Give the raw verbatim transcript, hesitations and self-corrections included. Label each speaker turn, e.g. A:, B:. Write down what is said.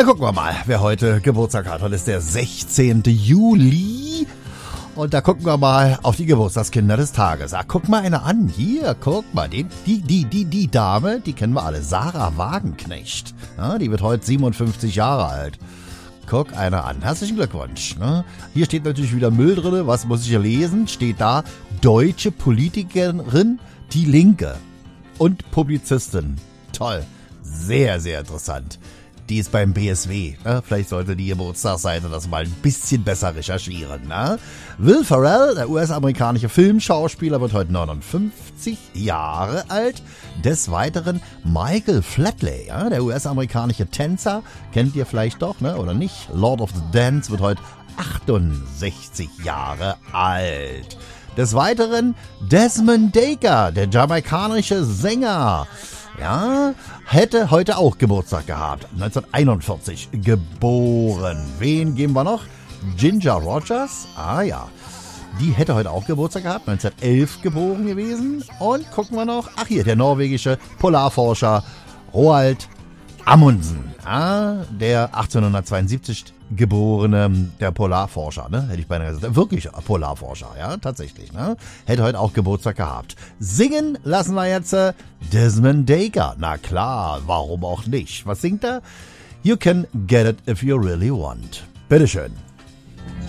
A: Na, gucken wir mal, wer heute Geburtstag hat. Heute ist der sechzehnte Juli. Und da gucken wir mal auf die Geburtstagskinder des Tages. Ach, guck mal eine an. Hier, guck mal. Die, die, die, die, die Dame, die kennen wir alle. Sarah Wagenknecht. Ja, die wird heute siebenundfünfzig Jahre alt. Guck einer an. Herzlichen Glückwunsch. Ne? Hier steht natürlich wieder Müll drin. Was muss ich hier lesen? Steht da, deutsche Politikerin, die Linke. Und Publizistin. Toll. Sehr, sehr interessant. Die ist beim B S W. Ne? Vielleicht sollte die Geburtstagsseite das mal ein bisschen besser recherchieren. Ne? Will Ferrell, der U S-amerikanische Filmschauspieler, wird heute neunundfünfzig Jahre alt. Des Weiteren Michael Flatley, ja? Der U S-amerikanische Tänzer, kennt ihr vielleicht doch, ne? Oder nicht? Lord of the Dance, wird heute achtundsechzig Jahre alt. Des Weiteren Desmond Dekker, der jamaikanische Sänger. Ja, hätte heute auch Geburtstag gehabt. neunzehnhunderteinundvierzig geboren. Wen geben wir noch? Ginger Rogers. Ah ja, die hätte heute auch Geburtstag gehabt. neunzehnhundertelf geboren gewesen. Und gucken wir noch. Ach hier, der norwegische Polarforscher Roald Amundsen. Ah, der achtzehnhundertzweiundsiebzig geborene, der Polarforscher, ne? Hätte ich beinahe gesagt. Wirklich Polarforscher, ja, tatsächlich, ne? Hätte heute auch Geburtstag gehabt. Singen lassen wir jetzt äh, Desmond Dekker. Na klar, warum auch nicht? Was singt er? You can get it if you really want. Bitteschön.